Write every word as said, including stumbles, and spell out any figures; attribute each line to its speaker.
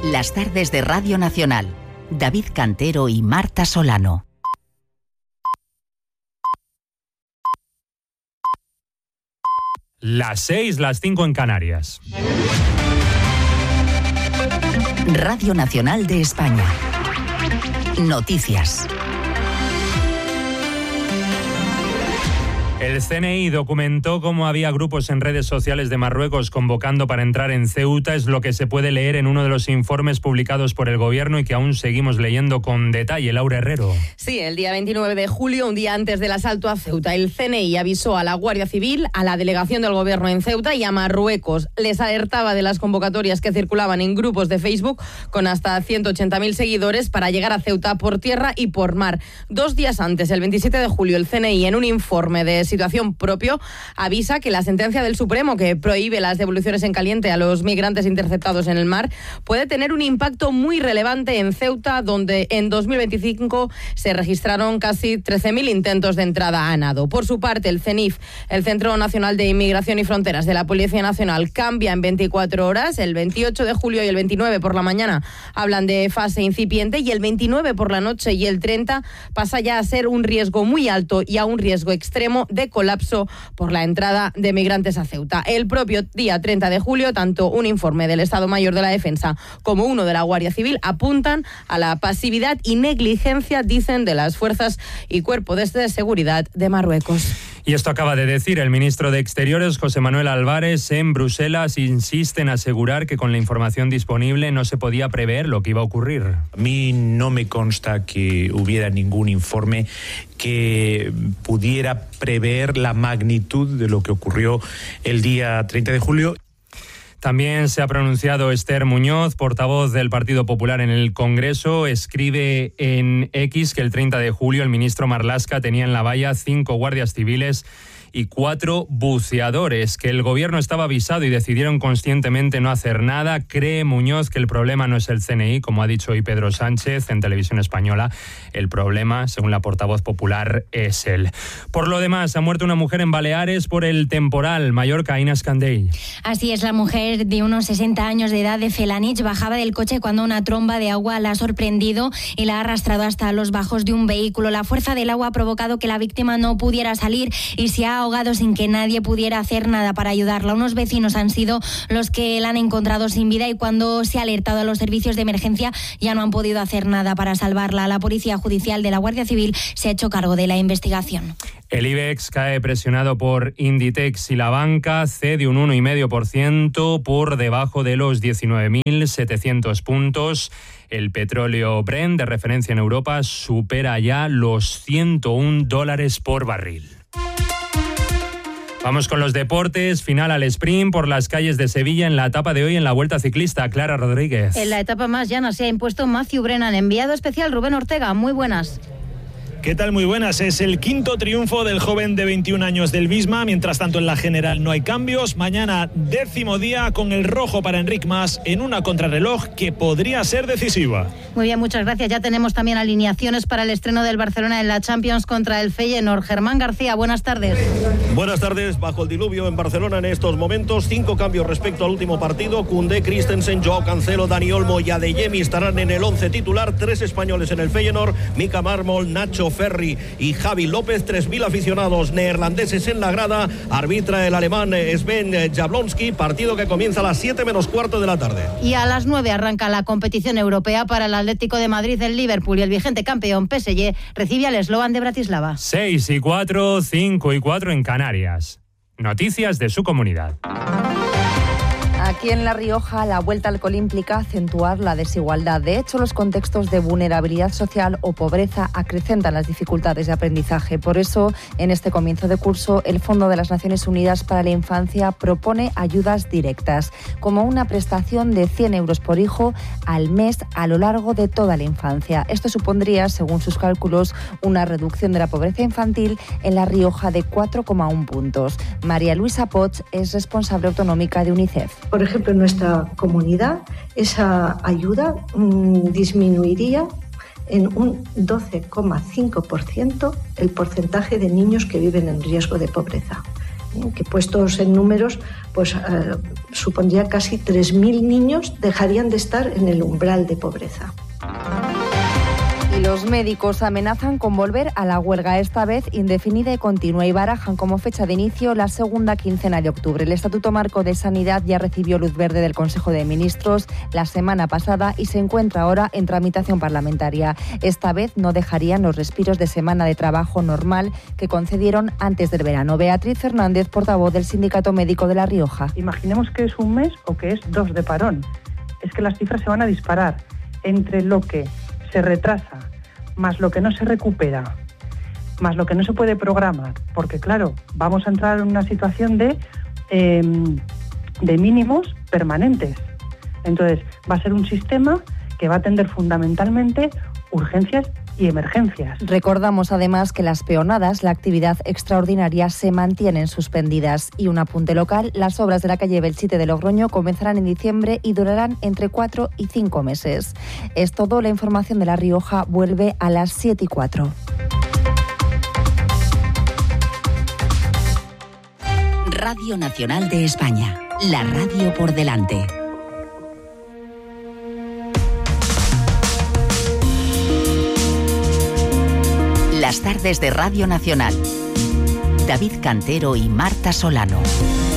Speaker 1: Las tardes de Radio Nacional. David Cantero y Marta Solano.
Speaker 2: Las seis, las cinco en Canarias.
Speaker 1: Radio Nacional de España. Noticias.
Speaker 2: El C N I documentó cómo había grupos en redes sociales de Marruecos convocando para entrar en Ceuta. Es lo que se puede leer en uno de los informes publicados por el Gobierno y que aún seguimos leyendo con detalle. Laura Herrero.
Speaker 3: Sí, el día veintinueve de julio, un día antes del asalto a Ceuta, el C N I avisó a la Guardia Civil, a la delegación del Gobierno en Ceuta y a Marruecos. Les alertaba de las convocatorias que circulaban en grupos de Facebook con hasta ciento ochenta mil seguidores para llegar a Ceuta por tierra y por mar. Dos días antes, el veintisiete de julio, el C N I, en un informe de situación propio, avisa que la sentencia del Supremo que prohíbe las devoluciones en caliente a los migrantes interceptados en el mar puede tener un impacto muy relevante en Ceuta, donde en dos mil veinticinco se registraron casi trece mil intentos de entrada a nado. Por su parte, el CENIF, el Centro Nacional de Inmigración y Fronteras de la Policía Nacional, cambia en veinticuatro horas. El veintiocho de julio y el veintinueve por la mañana hablan de fase incipiente y el veintinueve por la noche y el treinta pasa ya a ser un riesgo muy alto y a un riesgo extremo de colapso por la entrada de migrantes a Ceuta. El propio día treinta de julio, tanto un informe del Estado Mayor de la Defensa como uno de la Guardia Civil apuntan a la pasividad y negligencia, dicen, de las fuerzas y cuerpo de seguridad de Marruecos.
Speaker 2: Y esto acaba de decir el ministro de Exteriores, José Manuel Álvarez, en Bruselas. Insiste en asegurar que con la información disponible no se podía prever lo que iba a ocurrir.
Speaker 4: A mí no me consta que hubiera ningún informe que pudiera prever la magnitud de lo que ocurrió el día treinta de julio.
Speaker 2: También se ha pronunciado Esther Muñoz, portavoz del Partido Popular en el Congreso. Escribe en X que el treinta de julio el ministro Marlaska tenía en la valla cinco guardias civiles y cuatro buceadores, que el gobierno estaba avisado y decidieron conscientemente no hacer nada. Cree Muñoz que el problema no es el C N I, como ha dicho hoy Pedro Sánchez en Televisión Española. El problema, según la portavoz popular, es él. Por lo demás, ha muerto una mujer en Baleares por el temporal. Mallorca, Inés Candell.
Speaker 5: Así es, la mujer de unos sesenta años de edad de Felanich bajaba del coche cuando una tromba de agua la ha sorprendido y la ha arrastrado hasta los bajos de un vehículo. La fuerza del agua ha provocado que la víctima no pudiera salir y se ha ahogado sin que nadie pudiera hacer nada para ayudarla. Unos vecinos han sido los que la han encontrado sin vida y cuando se ha alertado a los servicios de emergencia ya no han podido hacer nada para salvarla. La Policía Judicial de la Guardia Civil se ha hecho cargo de la investigación.
Speaker 2: El IBEX cae presionado por Inditex y la banca, cede un uno coma cinco por ciento por debajo de los diecinueve mil setecientos puntos. El petróleo Brent, de referencia en Europa, supera ya los ciento uno dólares por barril. Vamos con los deportes. Final al sprint por las calles de Sevilla en la etapa de hoy en la Vuelta Ciclista. Clara Rodríguez.
Speaker 6: En la etapa más llana se ha impuesto Matthew Brennan. Enviado especial Rubén Ortega. Muy buenas.
Speaker 7: ¿Qué tal? Muy buenas. Es el quinto triunfo del joven de veintiún años del Visma. Mientras tanto, en la general no hay cambios. Mañana, décimo día con el rojo para Enric Mas en una contrarreloj que podría ser decisiva.
Speaker 6: Muy bien, muchas gracias. Ya tenemos también alineaciones para el estreno del Barcelona en la Champions contra el Feyenoord. Germán García, buenas tardes.
Speaker 8: Buenas tardes. Bajo el diluvio en Barcelona en estos momentos. Cinco cambios respecto al último partido. Koundé, Christensen, Joao Cancelo, Dani Olmo y Adeyemi estarán en el once titular. Tres españoles en el Feyenoord. Mika Marmol, Nacho Ferri y Javi López. Tres mil aficionados neerlandeses en la grada. Arbitra el alemán Sven Jablonski. Partido que comienza a las siete menos cuarto de la tarde.
Speaker 6: Y a las nueve arranca la competición europea para el Atlético de Madrid. El Liverpool y el vigente campeón P S G recibe al Slovan de Bratislava.
Speaker 2: seis y cuatro, cinco y cuatro en Canarias. Noticias de su comunidad.
Speaker 9: Aquí en La Rioja, la vuelta al alcohol implica acentuar la desigualdad. De hecho, los contextos de vulnerabilidad social o pobreza acrecentan las dificultades de aprendizaje. Por eso, en este comienzo de curso, el Fondo de las Naciones Unidas para la Infancia propone ayudas directas, como una prestación de cien euros por hijo al mes a lo largo de toda la infancia. Esto supondría, según sus cálculos, una reducción de la pobreza infantil en La Rioja de cuatro coma uno puntos. María Luisa Poch es responsable autonómica de UNICEF.
Speaker 10: Por ejemplo, en nuestra comunidad, esa ayuda mmm, disminuiría en un doce coma cinco por ciento el porcentaje de niños que viven en riesgo de pobreza. que puestos en números, pues eh, supondría casi tres mil niños dejarían de estar en el umbral de pobreza.
Speaker 9: Y los médicos amenazan con volver a la huelga, esta vez indefinida y continua, y barajan como fecha de inicio la segunda quincena de octubre. El Estatuto Marco de Sanidad ya recibió luz verde del Consejo de Ministros la semana pasada y se encuentra ahora en tramitación parlamentaria. Esta vez no dejarían los respiros de semana de trabajo normal que concedieron antes del verano. Beatriz Fernández, portavoz del Sindicato Médico de La Rioja.
Speaker 11: Imaginemos que es un mes o que es dos de parón. Es que las cifras se van a disparar entre lo que se retrasa, más lo que no se recupera, más lo que no se puede programar, porque claro, vamos a entrar en una situación de, eh, de mínimos permanentes. Entonces, va a ser un sistema que va a atender fundamentalmente urgencias y emergencias.
Speaker 9: Recordamos además que las peonadas, la actividad extraordinaria, se mantienen suspendidas. Y un apunte local, las obras de la calle Belchite de Logroño comenzarán en diciembre y durarán entre cuatro y cinco meses. Es todo, la información de La Rioja vuelve a las siete y cuatro.
Speaker 1: Radio Nacional de España, la radio por delante. Las tardes de Radio Nacional. David Cantero y Marta Solano.